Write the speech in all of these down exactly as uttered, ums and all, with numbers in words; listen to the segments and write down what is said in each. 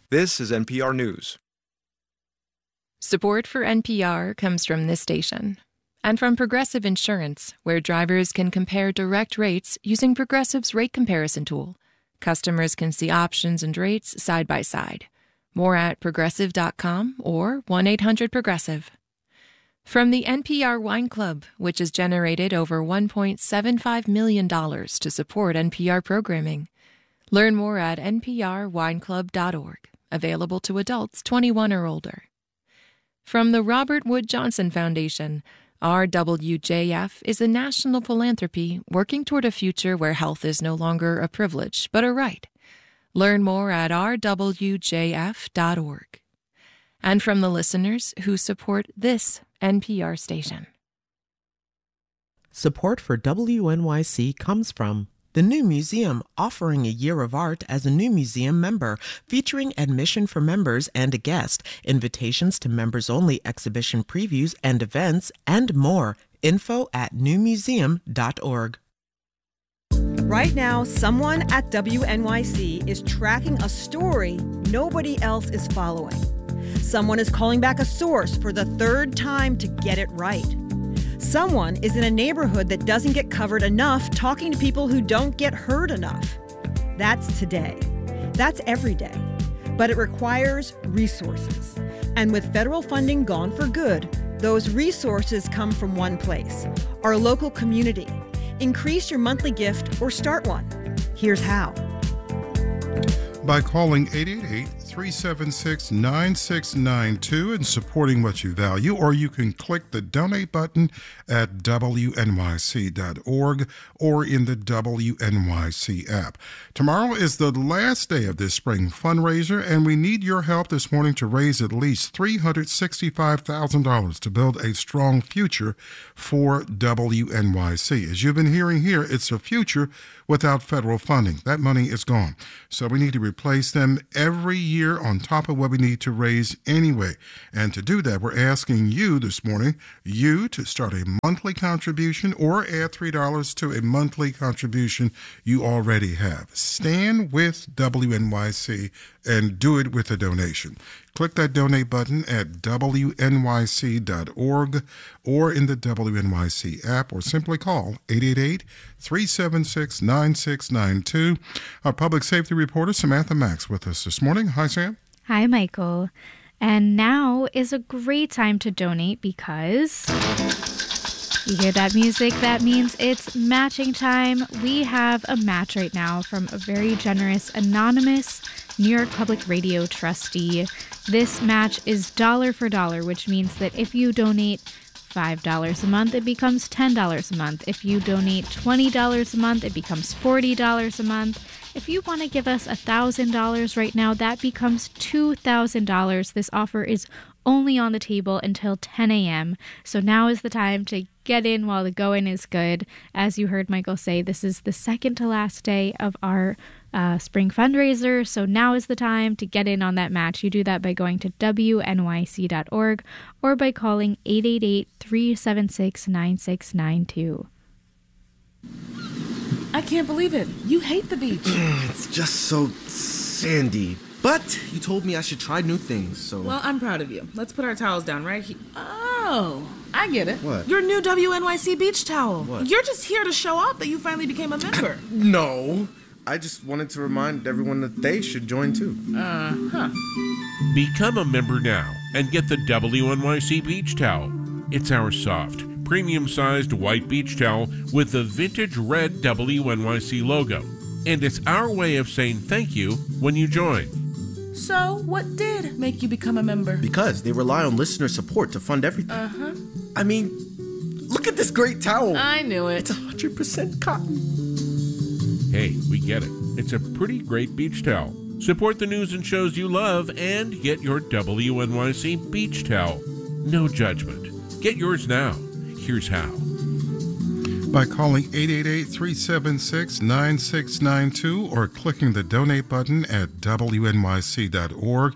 This is N P R News. Support for N P R comes from this station and from Progressive Insurance, where drivers can compare direct rates using Progressive's rate comparison tool. Customers can see options and rates side by side. More at progressive dot com or one eight hundred progressive. From the N P R Wine Club, which has generated over one point seven five million dollars to support N P R programming. Learn more at n p r wine club dot org. Available to adults twenty-one or older. From the Robert Wood Johnson Foundation, R W J F is a national philanthropy working toward a future where health is no longer a privilege, but a right. Learn more at r w j f dot org. And from the listeners who support this N P R station. Support for W N Y C comes from the New Museum, offering a year of art as a New Museum member, featuring admission for members and a guest, invitations to members-only exhibition previews and events, and more. Info at new museum dot org. Right now, someone at W N Y C is tracking a story nobody else is following. Someone is calling back a source for the third time to get it right. Someone is in a neighborhood that doesn't get covered enough, talking to people who don't get heard enough. That's today. That's every day. But it requires resources. And with federal funding gone for good, those resources come from one place, our local community. Increase your monthly gift or start one. Here's how. By calling eight eight eight, three seven six, nine six nine two and supporting what you value, or you can click the donate button at w n y c dot org or in the W N Y C app. Tomorrow is the last day of this spring fundraiser, and we need your help this morning to raise at least three hundred sixty-five thousand dollars to build a strong future for W N Y C. As you've been hearing here, it's a future without federal funding. That money is gone. So we need to replace them every year on top of what we need to raise anyway. And to do that, we're asking you this morning, you to start a monthly contribution or add three dollars to a monthly contribution you already have. Stand with W N Y C and do it with a donation. Click that donate button at w n y c dot org or in the W N Y C app, or simply call eight eight eight, three seven six, nine six nine two. Our public safety reporter Samantha Max with us this morning. Hi, Sam. Hi, Michael. And now is a great time to donate because you hear that music? That means it's matching time. We have a match right now from a very generous anonymous New York Public Radio trustee. This match is dollar for dollar, which means that if you donate five dollars a month, it becomes ten dollars a month. If you donate twenty dollars a month, it becomes forty dollars a month. If you want to give us one thousand dollars right now, that becomes two thousand dollars. This offer is only on the table until ten a.m. So now is the time to get in while the going is good. As you heard Michael say, this is the second to last day of our uh, spring fundraiser. So now is the time to get in on that match. You do that by going to w n y c dot org or by calling eight eight eight, three seven six, nine six nine two. I can't believe it. You hate the beach. It's just so sandy. But you told me I should try new things, so... Well, I'm proud of you. Let's put our towels down right here. Oh, I get it. What? Your new W N Y C beach towel. What? You're just here to show off that you finally became a member. No. I just wanted to remind everyone that they should join, too. Uh-huh. Become a member now and get the W N Y C beach towel. It's our soft, premium-sized white beach towel with the vintage red W N Y C logo. And it's our way of saying thank you when you join. So, what did make you become a member? Because they rely on listener support to fund everything. Uh-huh. I mean, look at this great towel. I knew it. It's one hundred percent cotton. Hey, we get it. It's a pretty great beach towel. Support the news and shows you love and get your W N Y C beach towel. No judgment. Get yours now. Here's how. By calling eight eight eight, three seven six, nine six nine two or clicking the donate button at w n y c dot org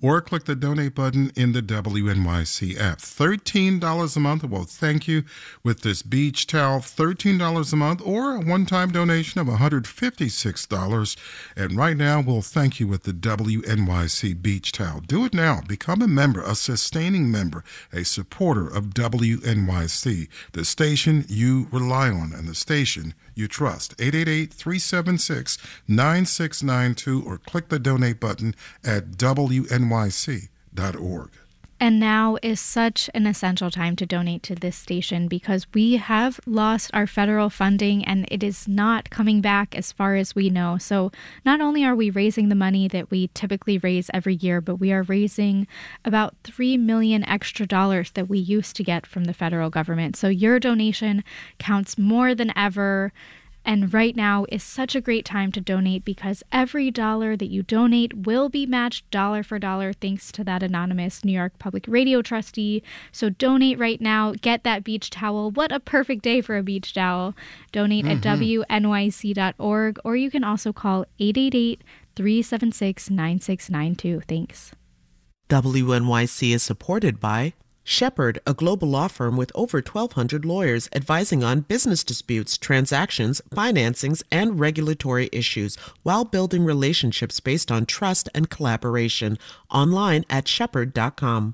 or click the donate button in the W N Y C app. thirteen dollars a month will thank you with this beach towel, thirteen dollars a month, or a one-time donation of one hundred fifty-six dollars. And right now, we'll thank you with the W N Y C beach towel. Do it now. Become a member, a sustaining member, a supporter of W N Y C, the station you rely on and the station you trust. eight eight eight, three seven six, nine six nine two or click the donate button at W N Y C dot org. And now is such an essential time to donate to this station because we have lost our federal funding and it is not coming back as far as we know. So not only are we raising the money that we typically raise every year, but we are raising about three million dollars extra dollars that we used to get from the federal government. So your donation counts more than ever. And right now is such a great time to donate because every dollar that you donate will be matched dollar for dollar thanks to that anonymous New York Public Radio trustee. So donate right now. Get that beach towel. What a perfect day for a beach towel. Donate mm-hmm. at W N Y C dot org or you can also call eight eight eight, three seven six, nine six nine two. Thanks. W N Y C is supported by Shepherd, a global law firm with over twelve hundred lawyers advising on business disputes, transactions, financings, and regulatory issues while building relationships based on trust and collaboration. Online at shepherd dot com.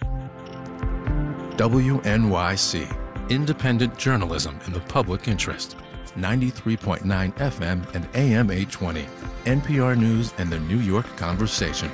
W N Y C, independent journalism in the public interest. ninety-three point nine F M and A M eight twenty. N P R News and the New York Conversation.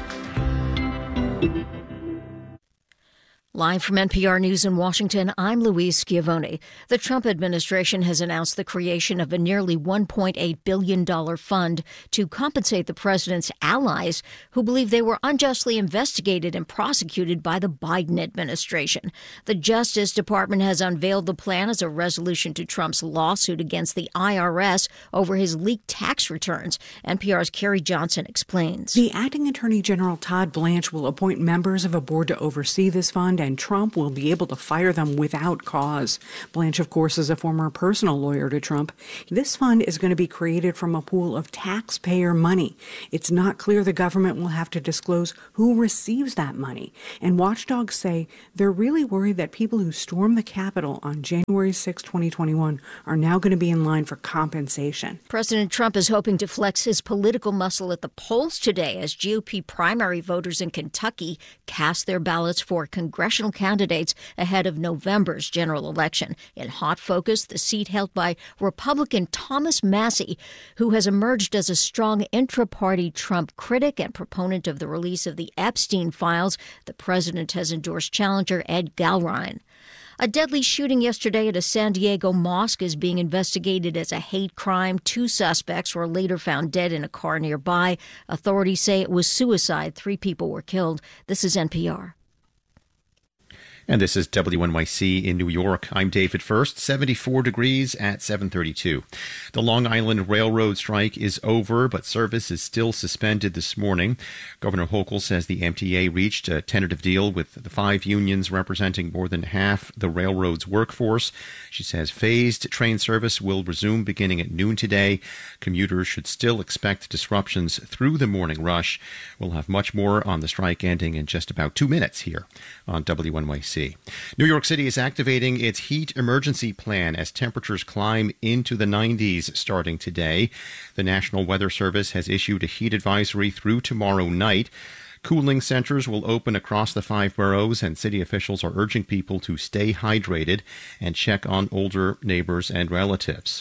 Live from N P R News in Washington, I'm Louise Schiavone. The Trump administration has announced the creation of a nearly one point eight billion dollars fund to compensate the president's allies who believe they were unjustly investigated and prosecuted by the Biden administration. The Justice Department has unveiled the plan as a resolution to Trump's lawsuit against the I R S over his leaked tax returns. N P R's Carrie Johnson explains. The acting attorney general Todd Blanche will appoint members of a board to oversee this fund, and Trump will be able to fire them without cause. Blanche, of course, is a former personal lawyer to Trump. This fund is going to be created from a pool of taxpayer money. It's not clear the government will have to disclose who receives that money. And watchdogs say they're really worried that people who stormed the Capitol on January sixth, twenty twenty-one are now going to be in line for compensation. President Trump is hoping to flex his political muscle at the polls today as G O P primary voters in Kentucky cast their ballots for congressional candidates ahead of November's general election. In hot focus, the seat held by Republican Thomas Massie, who has emerged as a strong intra-party Trump critic and proponent of the release of the Epstein files. The president has endorsed challenger Ed Galrine. A deadly shooting yesterday at a San Diego mosque is being investigated as a hate crime. Two suspects were later found dead in a car nearby. Authorities say it was suicide. Three people were killed. This is N P R. And this is W N Y C in New York. I'm David First, seventy-four degrees at seven thirty-two. The Long Island Railroad strike is over, but service is still suspended this morning. Governor Hochul says the M T A reached a tentative deal with the five unions representing more than half the railroad's workforce. She says phased train service will resume beginning at noon today. Commuters should still expect disruptions through the morning rush. We'll have much more on the strike ending in just about two minutes here on W N Y C. New York City is activating its heat emergency plan as temperatures climb into the nineties starting today. The National Weather Service has issued a heat advisory through tomorrow night. Cooling centers will open across the five boroughs, and city officials are urging people to stay hydrated and check on older neighbors and relatives.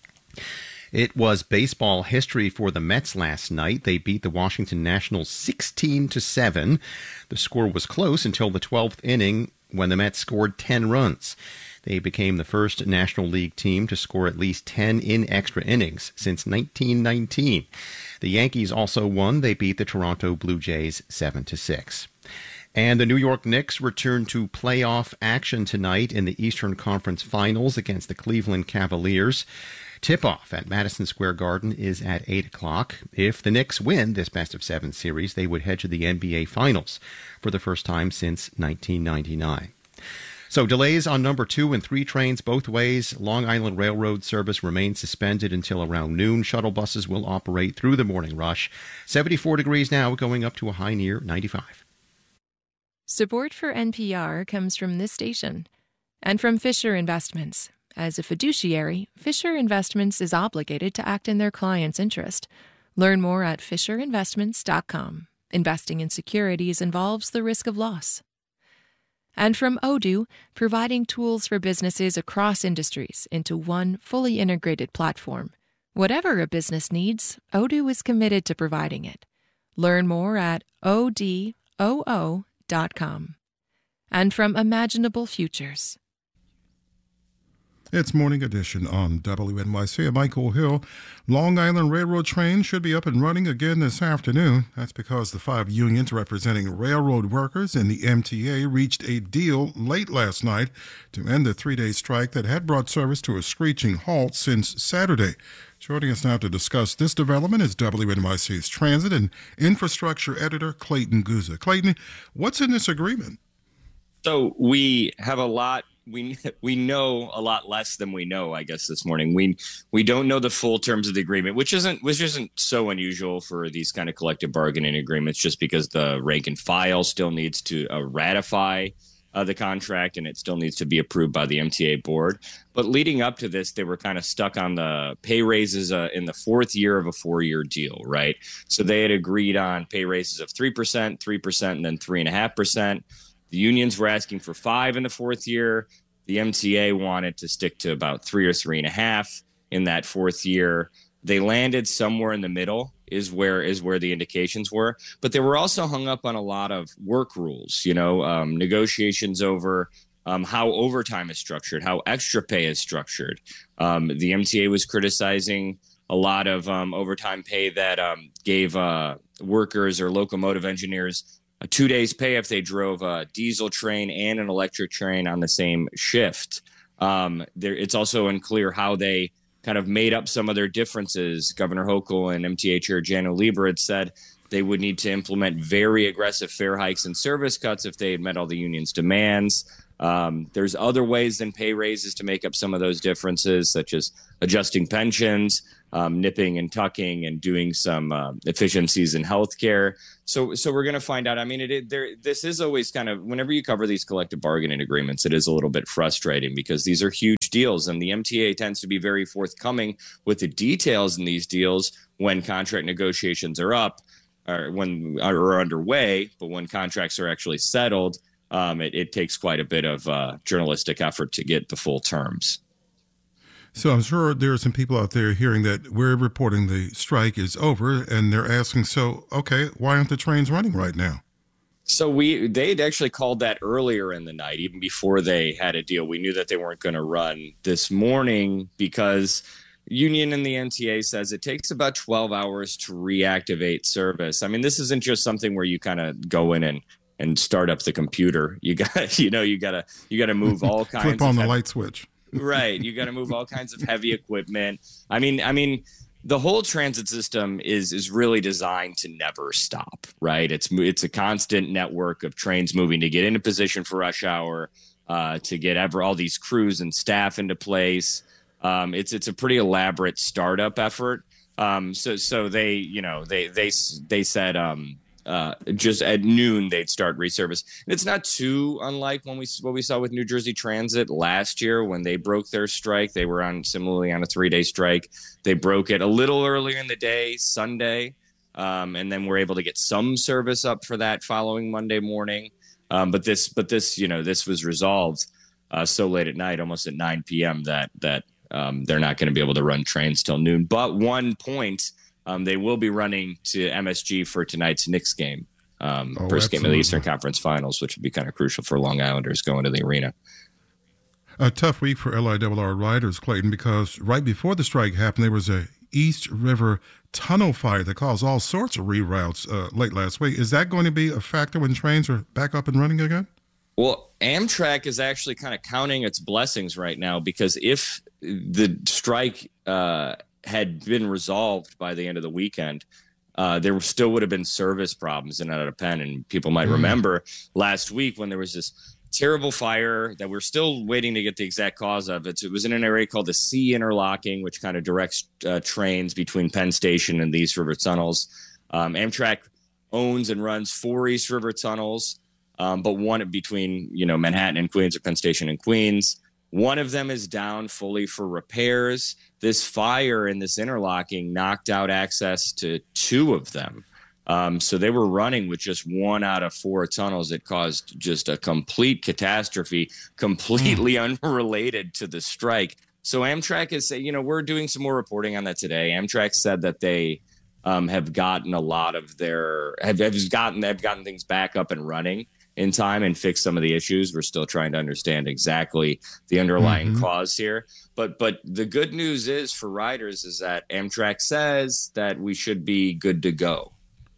It was baseball history for the Mets last night. They beat the Washington Nationals sixteen to seven. The score was close until the twelfth inning when the Mets scored ten runs. They became the first National League team to score at least ten in extra innings since nineteen nineteen. The Yankees also won. They beat the Toronto Blue Jays seven to six. And the New York Knicks return to playoff action tonight in the Eastern Conference Finals against the Cleveland Cavaliers. Tip-off at Madison Square Garden is at eight o'clock. If the Knicks win this best-of-seven series, they would head to the N B A Finals for the first time since nineteen ninety-nine. So delays on number two and three trains both ways. Long Island Railroad service remains suspended until around noon. Shuttle buses will operate through the morning rush. seventy-four degrees now, going up to a high near ninety-five. Support for N P R comes from this station and from Fisher Investments. As a fiduciary, Fisher Investments is obligated to act in their client's interest. Learn more at fisher investments dot com. Investing in securities involves the risk of loss. And from Odoo, providing tools for businesses across industries into one fully integrated platform. Whatever a business needs, Odoo is committed to providing it. Learn more at O D O O dot com. And from Imaginable Futures. It's Morning Edition on W N Y C. I'm Michael Hill. Long Island Railroad train should be up and running again this afternoon. That's because the five unions representing railroad workers in the M T A reached a deal late last night to end the three-day strike that had brought service to a screeching halt since Saturday. Joining us now to discuss this development is W N Y C's Transit and Infrastructure Editor Clayton Guza. Clayton, what's in this agreement? So we have a lot. We we know a lot less than we know, I guess, this morning. We we don't know the full terms of the agreement, which isn't which isn't so unusual for these kind of collective bargaining agreements, just because the rank and file still needs to uh, ratify uh, the contract, and it still needs to be approved by the M T A board. But leading up to this, they were kind of stuck on the pay raises uh, in the fourth year of a four-year deal, right? So they had agreed on pay raises of three percent, three percent, and then three point five percent. The unions were asking for five in the fourth year. The M T A wanted to stick to about three or three and a half in that fourth year. They landed somewhere in the middle is where is where the indications were. But they were also hung up on a lot of work rules, you know, um, negotiations over um, how overtime is structured, how extra pay is structured. Um, the M T A was criticizing a lot of um, overtime pay that um, gave uh, workers or locomotive engineers a two days pay if they drove a diesel train and an electric train on the same shift. Um, there, it's also unclear how they kind of made up some of their differences. Governor Hochul and M T A Chair Janno Lieber had said they would need to implement very aggressive fare hikes and service cuts if they had met all the union's demands. Um, there's other ways than pay raises to make up some of those differences, such as adjusting pensions, um, nipping and tucking, and doing some uh, efficiencies in healthcare. So, so we're going to find out. I mean, it, it there. This is always kind of, whenever you cover these collective bargaining agreements, it is a little bit frustrating because these are huge deals, and the M T A tends to be very forthcoming with the details in these deals when contract negotiations are up or when are underway. But when contracts are actually settled, Um, it, it takes quite a bit of uh, journalistic effort to get the full terms. So I'm sure there are some people out there hearing that we're reporting the strike is over, and they're asking, so, okay, why aren't the trains running right now? So we they'd actually called that earlier in the night, even before they had a deal. We knew that they weren't going to run this morning because union in the M T A says it takes about twelve hours to reactivate service. I mean, this isn't just something where you kind of go in and and start up the computer. You got, you know, you gotta, you gotta move all kinds. Flip on of the heavy, light switch. Right. You got to move all kinds of heavy equipment. I mean, I mean, the whole transit system is is really designed to never stop. Right. It's it's a constant network of trains moving to get into position for rush hour, uh, to get ever all these crews and staff into place. Um, it's it's a pretty elaborate startup effort. Um, so so they, you know, they they they said. Um, Uh, just at noon, they'd start reservice. And it's not too unlike when we what we saw with New Jersey Transit last year when they broke their strike. They were on similarly on a three-day strike. They broke it a little earlier in the day, Sunday, um, and then were able to get some service up for that following Monday morning. Um, but this, but this, you know, this was resolved uh, so late at night, almost at nine p.m. that that um, they're not going to be able to run trains till noon. But one point. Um, they will be running to M S G for tonight's Knicks game, um, oh, first absolutely. game of the Eastern Conference Finals, which would be kind of crucial for Long Islanders going to the arena. A tough week for L I R R riders, Clayton, because right before the strike happened, there was a East River tunnel fire that caused all sorts of reroutes uh, late last week. Is that going to be a factor when trains are back up and running again? Well, Amtrak is actually kind of counting its blessings right now because if the strike uh, had been resolved by the end of the weekend, uh, there still would have been service problems in and out of Penn. And people might mm. remember last week when there was this terrible fire that we're still waiting to get the exact cause of. It's, it was in an area called the C interlocking, which kind of directs uh, trains between Penn Station and the East River tunnels. Um, Amtrak owns and runs four East River tunnels, um, but one between, you know, Manhattan and Queens, or Penn Station and Queens. One of them is down fully for repairs. This fire in this interlocking knocked out access to two of them. Um, so they were running with just one out of four tunnels. It caused just a complete catastrophe, completely mm. unrelated to the strike. So Amtrak is saying, you know, we're doing some more reporting on that today. Amtrak said that they um, have gotten a lot of their have, have gotten they've gotten things back up and running in time and fixed some of the issues. We're still trying to understand exactly the underlying mm-hmm. cause here. But but the good news is for riders is that Amtrak says that we should be good to go.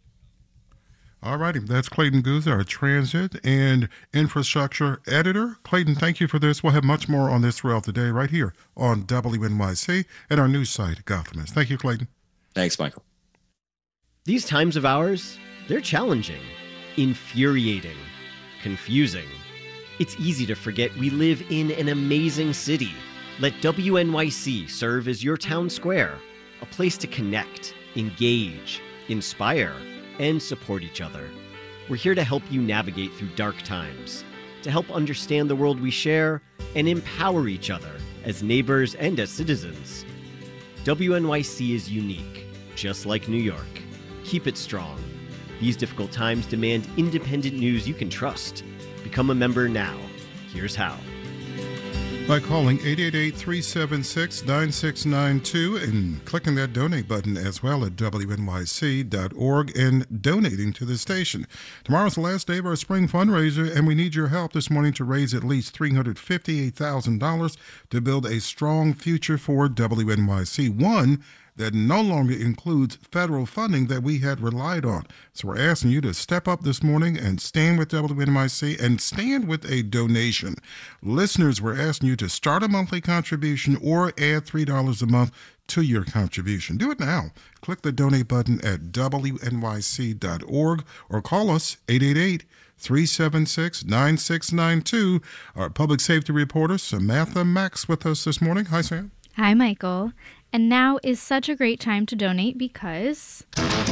All righty. That's Clayton Guse, our transit and infrastructure editor. Clayton, thank you for this. We'll have much more on this throughout the day right here on W N Y C and our news site, Gothamist. Thank you, Clayton. Thanks, Michael. These times of ours, they're challenging, infuriating, confusing. It's easy to forget we live in an amazing city. Let W N Y C serve as your town square, a place to connect, engage, inspire, and support each other. We're here to help you navigate through dark times, to help understand the world we share, and empower each other as neighbors and as citizens. W N Y C is unique, just like New York. Keep it strong. These difficult times demand independent news you can trust. Become a member now. Here's how. By calling eight eight eight, three seven six, nine six nine two and clicking that donate button as well at W N Y C dot org and donating to the station. Tomorrow's the last day of our spring fundraiser, and we need your help this morning to raise at least three hundred fifty-eight thousand dollars to build a strong future for W N Y C. One that no longer includes federal funding that we had relied on. So we're asking you to step up this morning and stand with W N Y C and stand with a donation. Listeners, we're asking you to start a monthly contribution or add three dollars a month to your contribution. Do it now. Click the donate button at W N Y C dot org or call us eight eight eight, three seven six, nine six nine two. Our public safety reporter, Samantha Max, with us this morning. Hi, Sam. Hi, Michael. And now is such a great time to donate because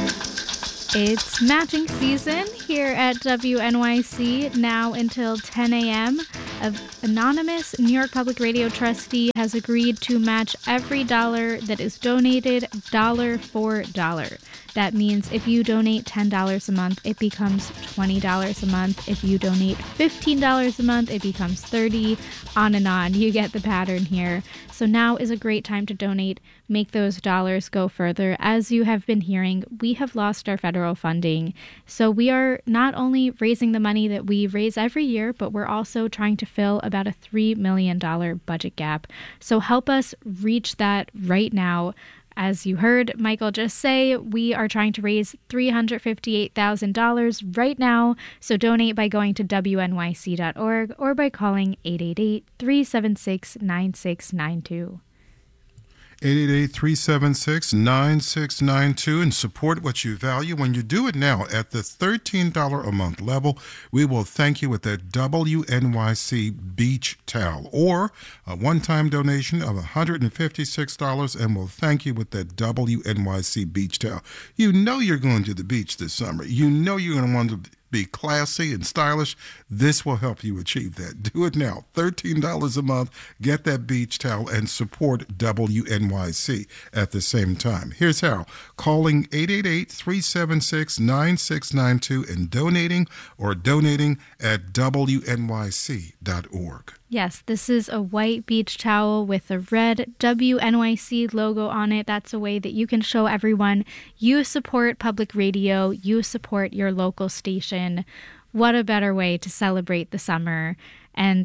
it's matching season here at W N Y C now until ten a.m. An anonymous New York Public Radio trustee has agreed to match every dollar that is donated dollar for dollar. That means if you donate ten dollars a month, it becomes twenty dollars a month. If you donate fifteen dollars a month, it becomes thirty dollars, on and on. You get the pattern here. So now is a great time to donate. Make those dollars go further. As you have been hearing, we have lost our federal funding. So we are not only raising the money that we raise every year, but we're also trying to fill about a three million dollars budget gap. So help us reach that right now. As you heard Michael just say, we are trying to raise three hundred fifty-eight thousand dollars right now. So donate by going to W N Y C dot org or by calling eight eight eight, three seven six, nine six nine two. eight eight eight, three seven six, nine six nine two and support what you value. When you do it now at the thirteen dollars a month level, we will thank you with that W N Y C beach towel or a one-time donation of one hundred fifty-six dollars, and we'll thank you with that W N Y C beach towel. You know you're going to the beach this summer. You know you're going to want to be classy and stylish. This will help you achieve that. Do it now. thirteen dollars a month. Get that beach towel and support W N Y C at the same time. Here's how. Calling eight eight eight, three seven six, nine six nine two and donating or donating at W N Y C dot org. Yes, this is a white beach towel with a red W N Y C logo on it. That's a way that you can show everyone you support public radio, you support your local station. What a better way to celebrate the summer. And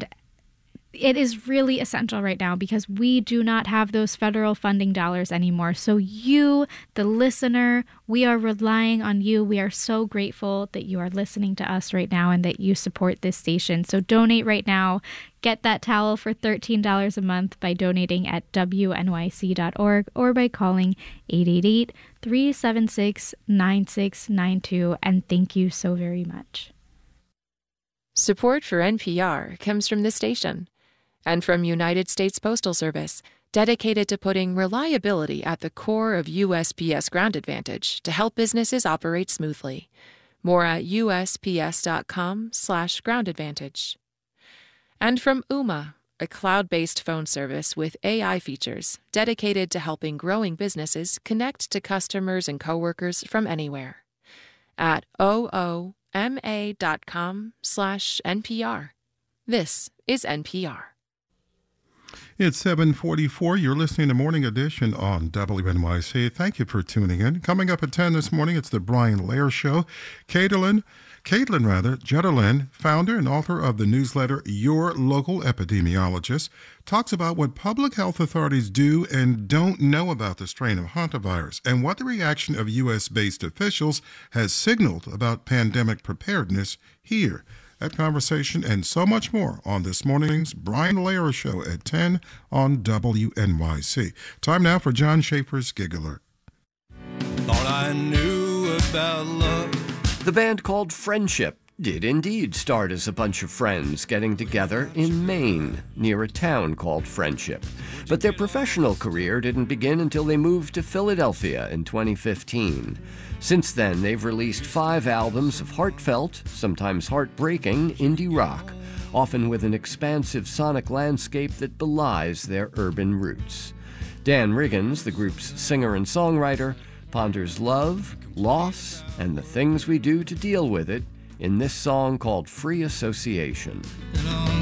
it is really essential right now because we do not have those federal funding dollars anymore. So you, the listener, we are relying on you. We are so grateful that you are listening to us right now and that you support this station. So donate right now. Get that towel for thirteen dollars a month by donating at W N Y C dot org or by calling eight eight eight, three seven six, nine six nine two. And thank you so very much. Support for N P R comes from this station and from United States Postal Service, dedicated to putting reliability at the core of U S P S Ground Advantage to help businesses operate smoothly. More at usps.com slash ground advantage. And from Ooma, a cloud-based phone service with A I features dedicated to helping growing businesses connect to customers and coworkers from anywhere. At ooma.com slash NPR. This is N P R. It's seven forty-four. You're listening to Morning Edition on W N Y C. Thank you for tuning in. Coming up at ten this morning, it's the Brian Lehrer Show. Caitlin, Caitlin rather, Jutterlin, founder and author of the newsletter Your Local Epidemiologist, talks about what public health authorities do and don't know about the strain of hantavirus and what the reaction of U S-based officials has signaled about pandemic preparedness here. That conversation and so much more on this morning's Brian Lehrer Show at ten on W N Y C. Time now for John Schaefer's Gig Alert. Thought I knew about love. The band called Friendship did indeed start as a bunch of friends getting together in Maine, near a town called Friendship. But their professional career didn't begin until they moved to Philadelphia in twenty fifteen. Since then, they've released five albums of heartfelt, sometimes heartbreaking, indie rock, often with an expansive sonic landscape that belies their urban roots. Dan Riggins, the group's singer and songwriter, ponders love, loss, and the things we do to deal with it in this song called Free Association.